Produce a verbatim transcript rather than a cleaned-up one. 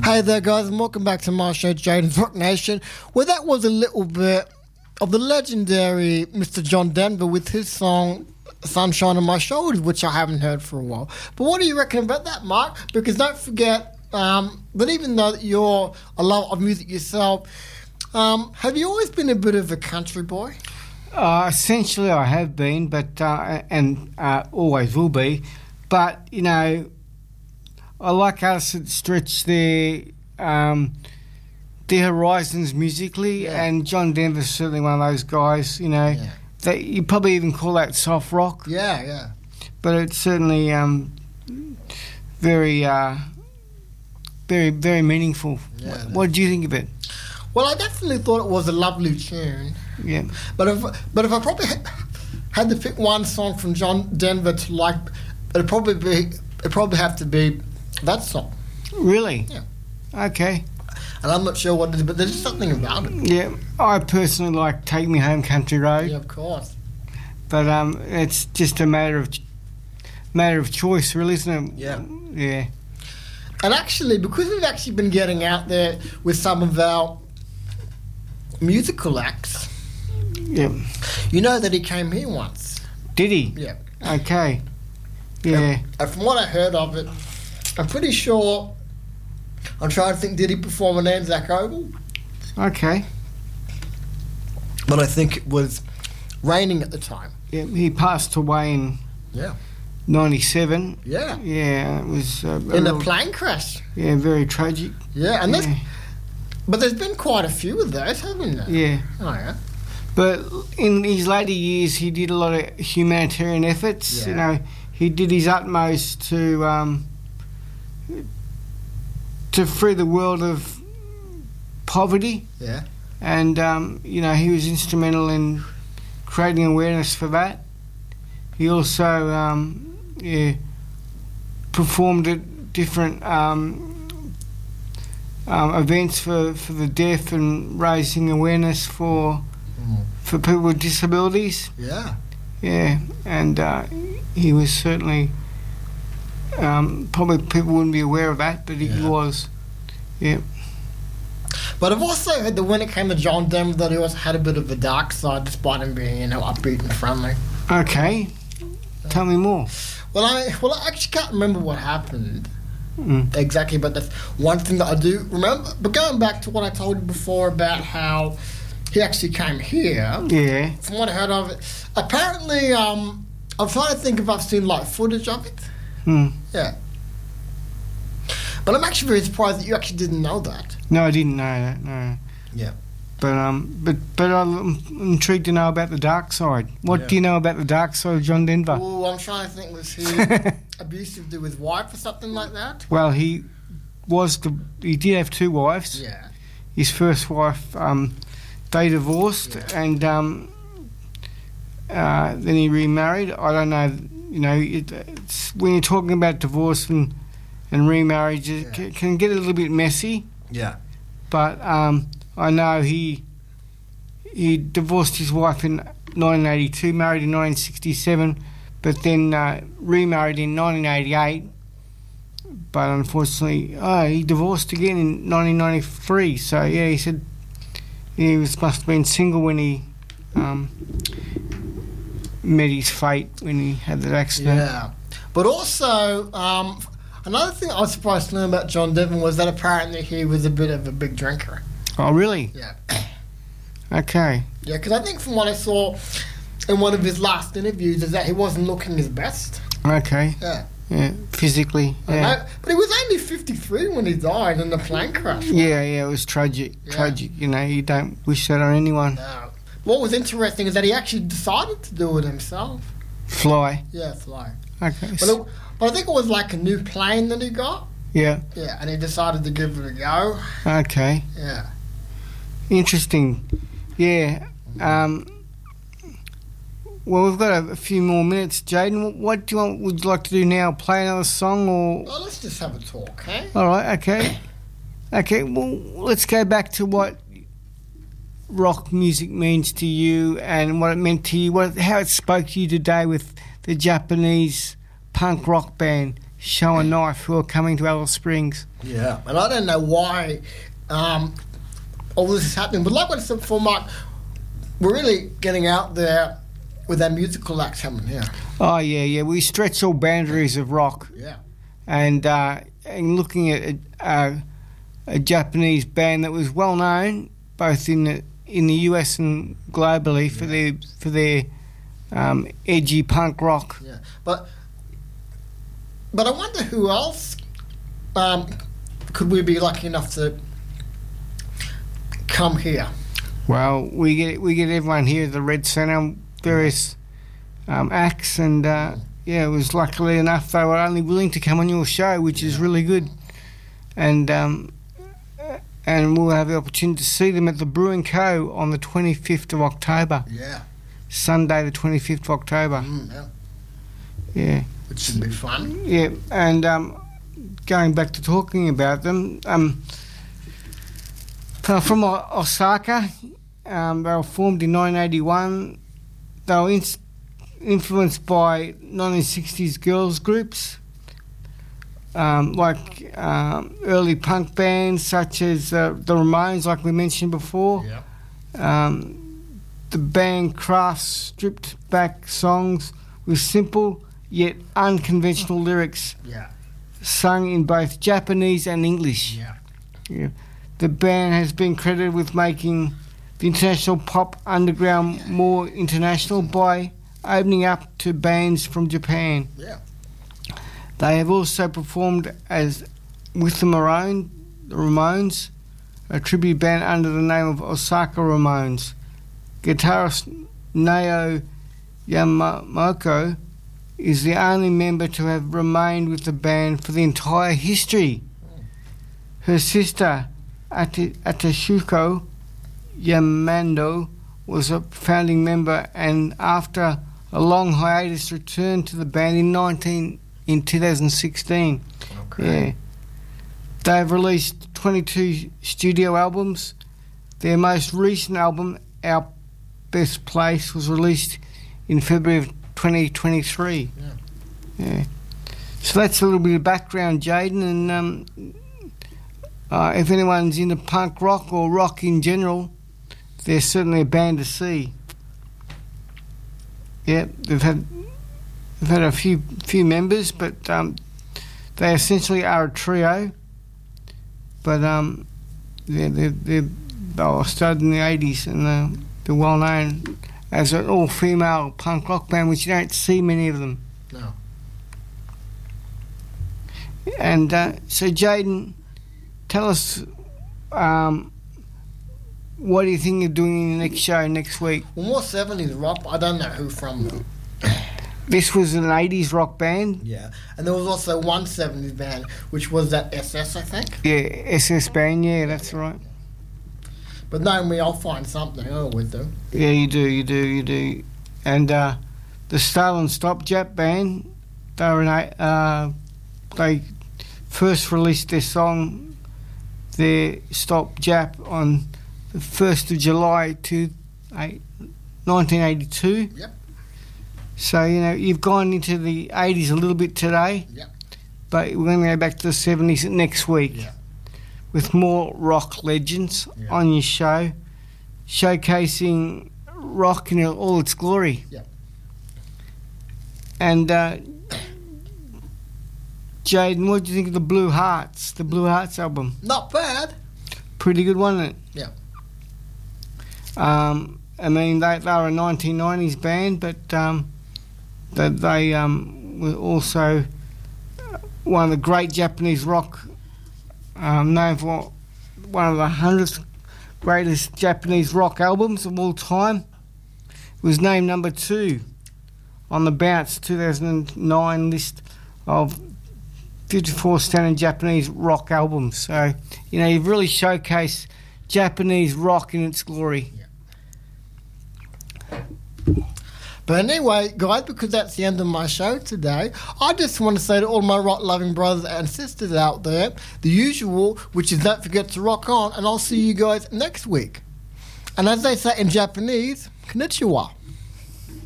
Hey there, guys, and welcome back to my show, Jaden's Rock Nation. Well, that was a little bit of the legendary Mister John Denver with his song Sunshine on My Shoulders, which I haven't heard for a while. But what do you reckon about that, Mark? Because don't forget um, that even though you're a lover of music yourself, um, have you always been a bit of a country boy? Uh, essentially, I have been, but uh, and uh, always will be. But, you know, I like artists that stretch their um, their horizons musically, Yeah. and John Denver's certainly one of those guys. You know, Yeah. that you probably even call that soft rock, Yeah, yeah. but it's certainly um, very, uh, very, very meaningful. Yeah, what, it what did you think of it? Well, I definitely thought it was a lovely tune. Yeah, But if but if I probably had, had to pick one song from John Denver to like, it'd probably be it'd probably have to be that song. really. Yeah. Okay. And I'm not sure what it is, but there's just something about it. Yeah, I personally like "Take Me Home, Country Road." Yeah, of course. But um, it's just a matter of matter of choice, really, isn't it? Yeah. Yeah. And actually, because we've actually been getting out there with some of our musical acts, Yeah. you know that he came here once. Did he? Yeah. Okay. Yeah. And from what I heard of it, I'm pretty sure. I'm trying to think. Did he perform in Anzac Oval? Okay. But I think it was raining at the time. Yeah. He passed away in Yeah. ninety-seven. Yeah. Yeah. It was uh, In a real- plane crash. Yeah. Very tragic. Yeah, and there's, Yeah. but there's been quite a few of those, haven't there? Yeah. Oh yeah. But in his later years, he did a lot of humanitarian efforts. Yeah. You know, he did his utmost to um, to free the world of poverty, Yeah. and um, you know, he was instrumental in creating awareness for that. He also um, yeah, performed at different um, um, events for, for the deaf and raising awareness for Mm. for people with disabilities. Yeah. Yeah, and uh, he was certainly um, probably people wouldn't be aware of that, but he Yeah. was. Yeah. But I've also heard that when it came to John Denver, that he also had a bit of a dark side, despite him being, you know, upbeat and friendly. Okay. Tell me more. Well, I well, I actually can't remember what happened Mm. exactly, but that's one thing that I do remember. But going back to what I told you before about how he actually came here, Yeah. from what I heard of it, apparently, um, I'm trying to think if I've seen like footage of it. Mm. Yeah. But I'm actually very surprised that you actually didn't know that. No, I didn't know that. No. Yeah. But um, but but I'm intrigued to know about the dark side. What Yeah. do you know about the dark side of John Denver? Oh, I'm trying to think, was he abusive to his wife or something like that? Well, he was the he did have two wives. Yeah. His first wife, um, they divorced, Yeah. and um, uh, then he remarried. I don't know, you know, it, it's, when you're talking about divorce and and remarriage, it Yeah. can, can get a little bit messy. Yeah. But um, I know he he divorced his wife in nineteen eighty-two, married in nineteen sixty-seven, but then uh, remarried in nineteen eighty-eight. But unfortunately, oh, he divorced again in nineteen ninety-three. So yeah, he said he was must have been single when he um, met his fate when he had that accident. Yeah. But also, um, another thing I was surprised to learn about John Denver was that apparently he was a bit of a big drinker. Oh, really? Yeah. Okay. Yeah, because I think from what I saw in one of his last interviews is that he wasn't looking his best. Okay. Yeah. Yeah. Physically. I Yeah. know, but he was only fifty-three when he died in the plane crash. Yeah, yeah, it was tragic. Yeah. Tragic. You know, you don't wish that on anyone. No. What was interesting is that he actually decided to do it himself. Fly. Yeah, fly. Okay. But, it, but I think it was like a new plane that he got. Yeah. Yeah, and he decided to give it a go. Okay. Yeah. Interesting. Yeah. Um, well, we've got a, a few more minutes, Jaden. What, what do you want? Would you like to do now? Play another song, or? Well, let's just have a talk, eh? All right. Okay. Okay. Well, let's go back to what rock music means to you and what it meant to you. What, how it spoke to you today with the Japanese punk rock band Show a Knife, who are coming to Alice Springs. Yeah, and I don't know why um, all this is happening, but like what I said before, Mark, we're really getting out there with our musical acts coming here. Oh, yeah, yeah. We stretch all boundaries of rock. Yeah. And, uh, and looking at a, a, a Japanese band that was well known both in the in the U S and globally for yeah. their for their um, edgy punk rock. Yeah, but but I wonder who else um, could we be lucky enough to come here? Well, we get we get everyone here at the Red Centre, various um, acts, and uh, yeah, it was luckily enough they were only willing to come on your show, which yeah. is really good, and um, and we'll have the opportunity to see them at the Brewing Co on the twenty-fifth of October. Yeah, Sunday the twenty-fifth of October. Mm, yeah. yeah, which should be fun. Yeah, and um, going back to talking about them. Um, From Osaka, um, they were formed in nineteen eighty-one. They were in- influenced by nineteen sixties girls groups, um, like um, early punk bands such as uh, the Ramones, like we mentioned before. Yeah. Um, the band crafts stripped back songs with simple yet unconventional lyrics, yeah. sung in both Japanese and English. Yeah. Yeah. The band has been credited with making the international pop underground more international by opening up to bands from Japan. Yeah. They have also performed as with the Maroon, the Ramones, a tribute band under the name of Osaka Ramones. Guitarist Naoya Yamamoto is the only member to have remained with the band for the entire history. Her sister At- Atsuko Yamando was a founding member, and after a long hiatus returned to the band in nineteen in twenty sixteen. Okay. Yeah. They've released twenty-two studio albums. Their most recent album, Our Best Place, was released in February of twenty twenty-three. Yeah. Yeah. So that's a little bit of background, Jaden, and um Uh, if anyone's into punk rock or rock in general, they're certainly a band to see. Yeah, they've had they've had a few few members, but um, they essentially are a trio. But um, they're, they're, they're, they were started in the eighties, and they're, they're well known as an all-female punk rock band, which you don't see many of them. No. And uh, so, Jaden, tell us, um, what do you think you're doing in the next show next week? Well, more seventies rock, but I don't know who from them. This was an eighties rock band? Yeah. And there was also one seventies band, which was that S S, I think. Yeah, S S band, yeah, that's right. But knowing me, I'll find something oh, with them. Yeah, you do, you do, you do. And uh, the Stolen Stop Jap band, they were an, uh, they first released their song, their Stop Jap, on the first of July to nineteen eighty-two. Yep. So, you know, you've gone into the eighties a little bit today. Yep. But we're going to go back to the seventies next week. Yeah. With more rock legends yeah. on your show, showcasing rock in all its glory. Yep. And uh, Jaden, what do you think of the Blue Hearts, the Blue Hearts album? Not bad. Pretty good, wasn't it? Yeah. Um, I mean, they, they were a nineteen nineties band, but um, they, they um, were also one of the great Japanese rock, um, known for one of the hundredth greatest Japanese rock albums of all time. It was named number two on the Bounce two thousand nine list of fifty-four standard Japanese rock albums. So, you know, you've really showcased Japanese rock in its glory. Yeah. But anyway, guys, because that's the end of my show today, I just want to say to all my rock-loving brothers and sisters out there, the usual, which is don't forget to rock on, and I'll see you guys next week. And as they say in Japanese, konnichiwa.